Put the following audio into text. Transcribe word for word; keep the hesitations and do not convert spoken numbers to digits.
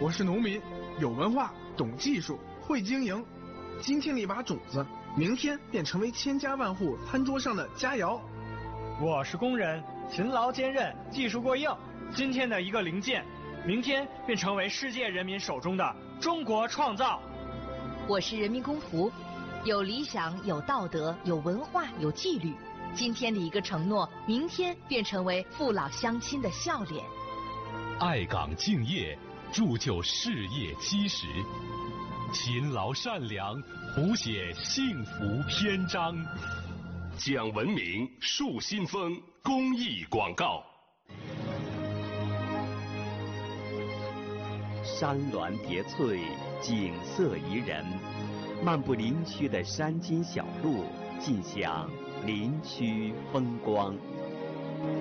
我是农民，有文化，懂技术，会经营。今天的一把种子，明天便成为千家万户餐桌上的佳肴。 我是工人，勤劳坚韧，技术过硬。今天的一个零件，明天便成为世界人民手中的中国创造。 我是人民公仆，有理想，有道德，有文化，有纪律。今天的一个承诺，明天便成为父老乡亲的笑脸。 爱岗敬业，铸就事业基石；勤劳善良，谱写幸福篇章。 讲文明，树新风公益广告。 山峦叠翠，景色宜人。漫步林区的山间小路，尽享林区风光。